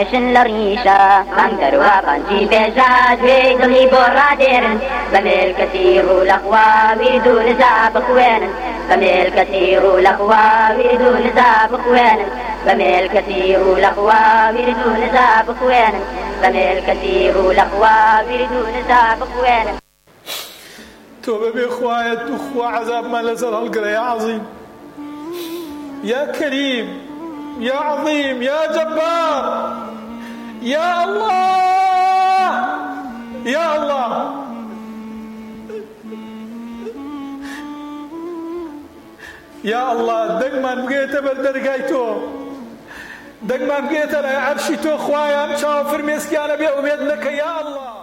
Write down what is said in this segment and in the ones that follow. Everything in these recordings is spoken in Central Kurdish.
لريشا خندر وقنجي بجاد ويدلي براديرن بميل كثير والأخوة ويدون زاب خوين بميل كثير والأخوة ويدون زاب خوين بميل كثير والأخوة ويدون زاب خوين بميل كثير والأخوة ويدون زاب خوين توبة بإخوات أخوة عذاب ما لزل هالقرى يا عظيم يا كريم يا عظيم يا جبار يا الله يا الله يا الله دقمان بقيت بالدرقايتو دقمان بقيت لا عرشي تو خوايا مشاو فرميسكي أنا بيدنك يا الله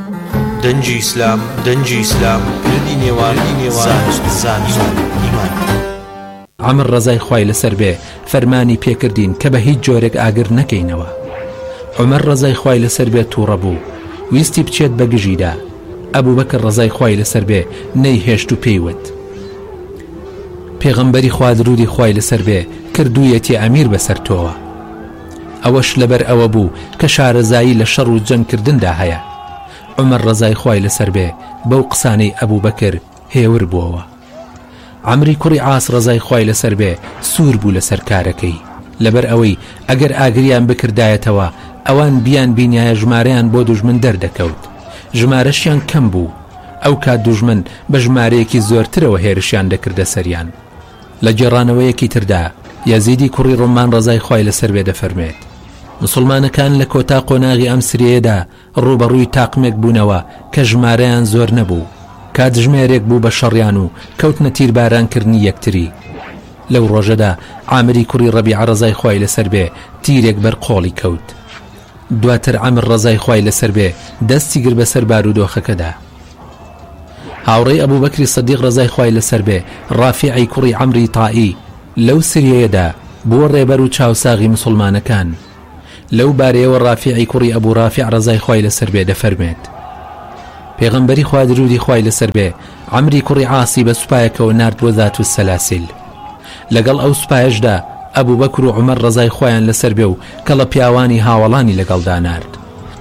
دنجي إسلام پردی نێوان زانست ایمان عمر ڕزای خوای لەسەر بێ فەرمانی پێکردین کە بە هیچ جۆرێک ئاگر نەکەینەوە. عومەر ڕزای خوای لەسەر بێ تووڕە بوو ویستی بچێت بە گژیدا. ئەبوو بەکر ڕزای خوای لەسەر بێ نەیهێشت و پێیوت پێغەمبەری خوا درودی خوای لەسەر بێ کردوویەتی ئەمیر بەسەر تۆوە. ئەوەش لەبەر ئەوە بوو کە شارەزایی لە شەڕ و جەنگکردندا هەیە. عمر ڕزای خوای لەسەر بێ بەو قسانەی ئەبوو بەکر هێور بووەوە. عمری کوڕی عاس ڕزای خوای لەسەر بێ سوور بوو لەسەر کارەکەی لەبەر ئەوەی ئەگەر ئاگریان بکردایەتەوە ئەوان بیان بینایە ژمارەیان بۆ دوژمن دەردەکەوت. ژمارەشیان کەم بوو ئەو کات دوژمن بە ژمارەیەکی زۆرترەوە هێرشیان دەکردە سەریان. لە جێڕانەوەیەکی تردا یەزیدی کوڕی ڕۆمان ڕزای خوای لەسەر بێ دەفەرمێت مسلمانەکان لە کۆتا قۆناغی ئەم سرەیەدا ڕوبەڕووی تاقمێک بوونەوە کە ژمارەیان زۆر نەبوو. کاتژمێرێک بوو بە شەڕیان و کەوتنە تیربارانکردنی یەکتری. لەو ڕۆژەدا عامری کوڕی ڕەبیعە ڕزای خوای لەسەر بێ تیرێک بەر قۆڵی کەوت. دواتر عامر ڕزای خوای لەسەر بێ دەستی گر بەسەر بارودۆخەکەدا. هاوڕێی ئەبوو بەکری سەدیق ڕزای خوای لەسەر بێ ڕافیعی کوڕی عەمری تائی لەو سریەیەدا بۆ ڕێبەر و چاوساغی مسلمانەکان. لەو بارەیەوە ڕافیعی کوڕی ئەبوو ڕافیع ڕزای خوای لەسەر بێ دەفەرمێت پێغەمبەری خوا درودی خوای لەسەر بێ عەمری کوڕی عاسی بە سوپایەکەوە نارد بۆ ذات السەلاسیل. لەگەڵ ئەو سوپایەشدا ئەبوو بەکر و عومەر ڕزای خوایان لەسەر بێ و کەڵە پیاوانی هاوڵانی لەگەڵدا نارد.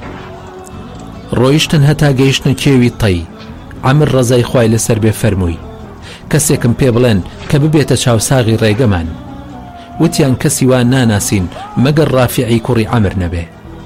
ڕۆیشتن هەتا گەیشتن کێوی تەی. عەمر ڕزای خوای لەسەر بێ فەرمووی کەسێکم پێ بڵێن کە ببێتە چاوساغی ڕێگەمان. وتیان کەسی وان ناناسین مەگەر ڕافیعی کوڕی عەمر نەبێ.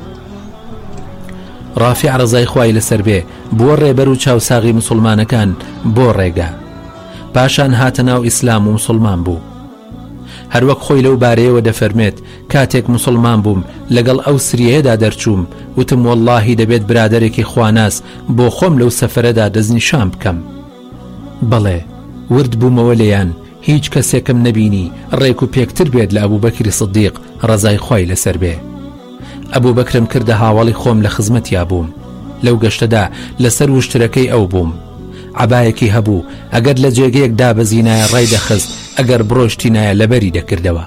ڕافیع ڕزای خوای لەسەر بێ بۆ ڕێبەر و چاوساغی مسلمانەکان بۆ ڕێگا. پاشان هاتە ناو ئیسلام و مسلمان بوو. هەروەک خۆی لەو بارەیەوە دەفەرمێت کاتێک مسلمان بووم لەگەڵ ئەو سریەیەدا دەرچووم وتم وەڵڵاهی دەبێت برادەرێکی خواناس بۆ خۆم لەو سەفەرەدا دەستنیشان بکەم. بەڵێ ورد بوومەوە لێیان هیچ کەسێکم نەبینی ڕێک و پێکتر بێت لە ئەبوو بەکری سدیق ڕزای خوای لەسەر بێ. ئەبوو بەکرم کردە هاوڵی خۆم لە خزمەتیا بووم. لەو گەشتەدا لەسەر وشترەکەی ئەو بووم. عەبایەکی هەبوو ئەگەر لە جێگەیەک دابەزینایە ڕای دەخست ئەگەر بڕۆشتینایە لەبەری دەکردەوە.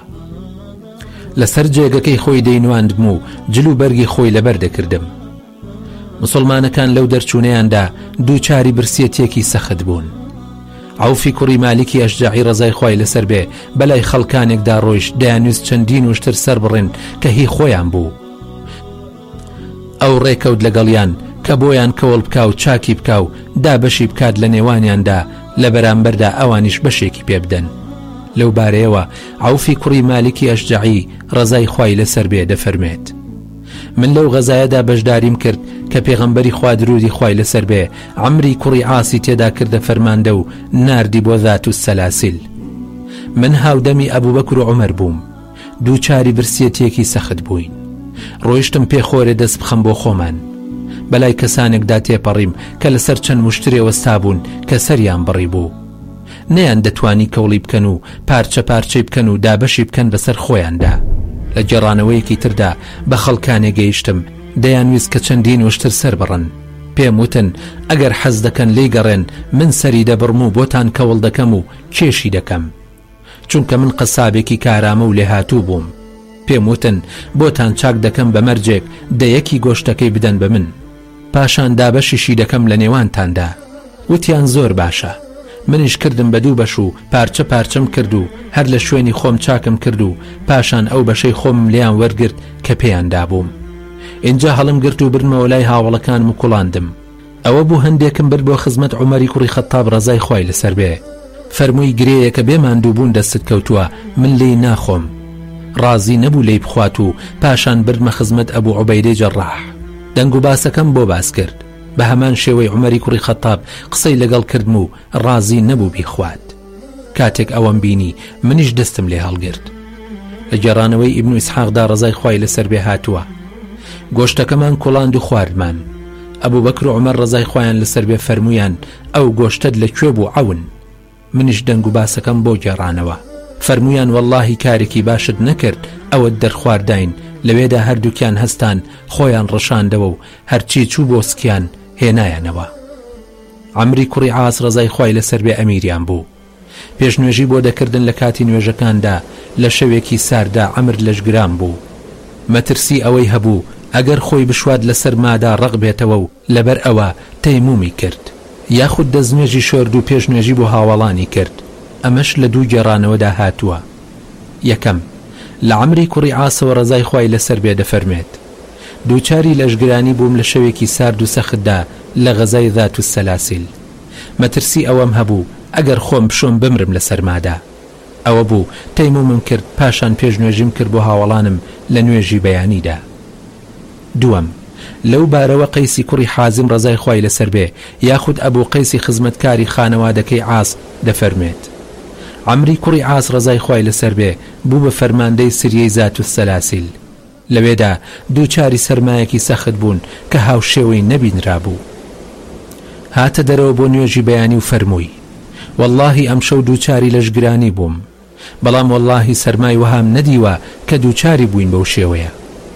لەسەر جێگەکەی خۆی دەینواندم و جلو بەرگی خۆی لەبەر دەکردم. مسلمانەکان لەو دەرچوونەیاندا دووچاری برسیەتێکی سەخت بوون. عوفی کوڕی مالکی ئەشجعی ڕزای خوای لەسەر بێ بەلای خەڵکانێکدا ڕۆیشت دەیانویست چەندین وشتر سەر بڕێن کە هی خۆیان بوو. ئەو ڕێکەوت لەگەڵیان کە بۆیان کەوڵ بکا و چاکی بکا و دابەشی بکات لە نێوانیاندا لە بەرامبەردا ئەوانیش بەشێکی پێ بدەن. لەو بارەیەوە عوفی کوڕی مالکی ئەشجعی ڕزای خوای لەسەر بێ دەفەرمێت من لەو غەزایەدا بەشداریم کرد کە پێغەمبەری خوا درودی خوای لەسەر بێ عەمری کوڕی عاسی تێدا کردە فەرماندە و ناردی بۆ ذات السەلاسیل. من هاودەمی ئەبوو بەکر و عومەر بووم. دووچاری برسیەتێکی سەخت بووین. ڕۆیشتم پێخۆرێ دەست بخەم بۆ خۆمان. بەلای کەسانێکدا تێپەڕیم کە لەسەر چەند مشترێ وەستا بوون کە سەریان بڕی بوو. نەیان دەتوانی کەوڵی بکەن و پارچە پارچەی بکەن و دابەشی بکەن بەسەر خۆیاندا. لە جێڕانەوەیەکی تردا بە خەڵکانێ گەیشتم دەیانویست کە چەندین وشتر سەر بڕن. پێم وتن ئەگەر حەز دەکەن لێی گەڕێن من سەری دەبڕم و بۆتان کەوڵ دەکەم و کێشی دەکەم. چونکە من قەسابێکی کارامە و لێهاتوو بووم. پێم وتن بۆتان چاک دەکەم بە مەرجێک دەیەکی گۆشتەکەی بدەن بە من. پاشان دابەشیشی دەکەم لە نێوانتاندا. وتیان زۆر باشە. منیش کردم بە دوو بەش و پارچە پارچەم کرد و هەر لە شوێنی خۆم چاکم کرد و پاشان ئەو بەشەی خۆم لیان وەرگرت کە پێیان دابووم. اینجا هەڵم گرت و برمەوە لای هاوڵەکانم و کوڵاندم. ئەوە بوو هەندێکم برد بۆ خزمەت عومەری کوڕی خەتاب ڕەزای خوای لەسەر بێ. فەرمووی گرەیەکە بێ ماندووبوون دەستت کەوتووە، من لێی ناخۆم. ڕازی نەبوو لێی بخوات و پاشان بردمە خزمەت ئەبوو عوبەیدەی جەڕاح. دەنگ و باسەکەم بۆ باس کرد. بە هەمان شێوەی عومەری کوڕی خەتاب قسەی لەگەڵ کردم و ڕازی نەبوو بیخوات. کاتێک ئەوەم بینی منیش دەستم لێ هەڵگرت. لە گێڕانەوەی ئیبن ئیسحاقدا ڕەزای خوای لەسەر بێ هاتووە. گۆشتەکەمان کوڵاند و خواردمان. ئەبوو بەکر و عومەر ڕەزای خوایان لەسەر بێ فەرمویان ئەو گۆشتت لەکوێ بوو عەون؟ منیش دەنگ و باسەکەم بۆ گێڕانەوە. فەرمویان وەڵڵاهی کارێکی باشت نەکرد ئەوەت دەرخوارداین. لەوێدا هەردووکیان هەستان خۆیان ڕەشاندەوە و هەرچی چوو بۆ سکیان هێنایانەوە. عەمری کوڕی عاس ڕەزای خوای لەسەر بێ ئەمیریان بوو. پێشنوێژی بۆ دەکردن لە کاتی نوێژەکاندا لە شەوێکی ساردا عەمر لەشگران بوو. مەترسی ئەوەی هەبوو ئەگەر خۆی بشواد لەسەر مادا ڕق بێتەوە و لەبەر ئەوە تەیمومی کرد، یاخود دەستنوێژی شۆرد و پێشنوێژی بۆ هاوڵانی کرد. ئەمەش لە دوو گێڕانەوەدا هاتووە. یەکەم لە عەمری کوڕی عاسەوە ڕەزای خوای لەسەر بێ دەفەرمێت دووچاری لەشگرانی بووم لە شەوێکی سارد و سەختدا لە غەزای ذات السەلاسیل. مەترسی ئەوەم هەبوو ئەگەر خۆم بشۆم بمرم لە سەرمادا. ئەوە بوو تەیمومم کرد، پاشان پێشنوێژیم کرد بۆ هاوڵانم لە نوێژی بەیانیدا. دووەم لەو بارەوە قەیسی کوڕی حازم ڕەزای خوای لەسەر بێ یاخود ئەبوو قەیسی خزمەتکاری خانەوادەکەی عاس دەفەرمێت عەمری کوڕی عاس ڕەزای خوای لەسەر بێ بوو بە فەرماندەی سریەی ذات السەلاسیل. لەوێدا دووچاری سەرمایەکی سەخت بوون کە هاوشێوەی نەبینرا بوو. هاتە دەرەوە بۆ نوێژی بەیانی و فەرمووی وەڵڵاهی ئەم شەو دووچاری لەشگرانی بووم، بەڵام وەڵڵاهی سەرمای وەهام نەدیوە کە دووچاری بووین بەو شێوەیە.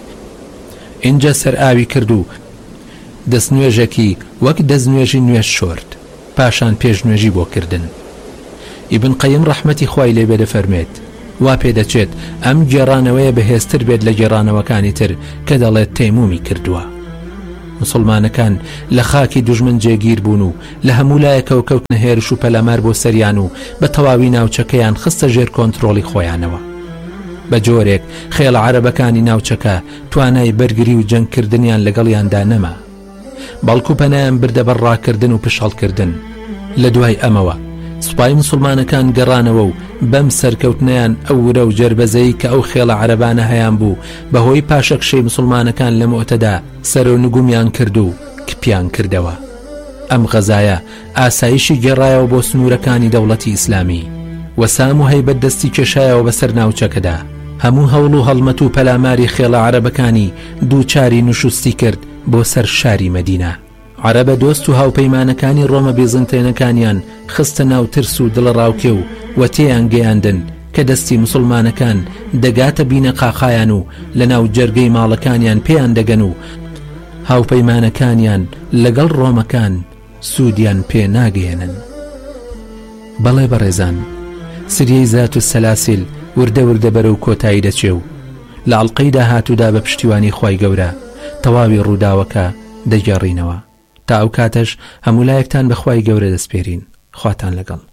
اینجا سەر ئاوی کرد و دەستنوێژێکی وەک دەستنوێژی نوێژ شۆرد، پاشان پێشنوێژی بۆ کردن. ئیبن قەیم ڕەحمەتی خوای لێ بێ دەفەرمێت وا پێدەچێت ئەم گێڕانەوەیە بەهێزتر بێت لە گێڕانەوەکانی تر کە دەڵێت تەیمومی کردووە. مسلمانەکان لە خاکی دوژمن جێگیر بوون و لە هەموو لایەکەوە کەوتنە هێرش و پەلەمار بۆ سەریان و بە تەواوی ناوچەکەیان خستە ژێر کۆنتڕۆڵی خۆیانەوە. بە جۆرێک خێڵە عەرەبەکانی ناوچەکە توانای بەرگری و جەنگکردنیان لەگەڵیاندا نەما، بەڵکو پەنایان بردە بەر ڕاکردن و پشەڵکردن. لە دوای ئەمەوە سوپای مسلمانەکان گەڕانەوە و بەم سەرکەوتنیان ئەو ورە و جەربەزەی کە ئەو خێڵە عەرەبانە هەیان بوو بەهۆی پاشەکشەی مسلمانەکان لە مۆتەدا سەر و نگومیان کرد و کپیان کردەوە. ئەم غەزایە ئاسایشی گێڕایەوە بۆ سنوورەکانی دەوڵەتی ئیسلامی، وەسام و هەیبەت دەستی کێشایەوە بەسەر ناوچەکەدا. هەموو هەوڵ و هەڵمەت و پەلاماری خێڵە عەرەبەکانی دووچاری نوشستی کرد بۆ سەر شاری مەدینە. عەرەبە دۆست و هاوپەیمانەکانی ڕۆمە بیزنتێنەکانیان خستە ناو ترس و دڵە ڕاوکێ و وەتێیان گەیاندن کە دەستی مسلمانەکان دەگاتە بینە قاقایان و لە ناو جەرگەی ماڵەکانیان پێیان دەگەن و هاوپەیمانەکانیان لەگەڵ ڕۆمەکان سوودیان پێ ناگەێنن. بەڵێ بەڕێزان، سریەی ذات السەلاسیل وردە وردە بەرەو کۆتایی دەچێ و لە ئەڵقەی داهاتوودا بە پشتیوانی خوای گەورە تەواوی ڕووداوەکە دەگەڕینەوە. تا ئەو کاتەش هەموو لایەکتان بە خوای گەورە دەسپێرین. خواتان لەگەڵ.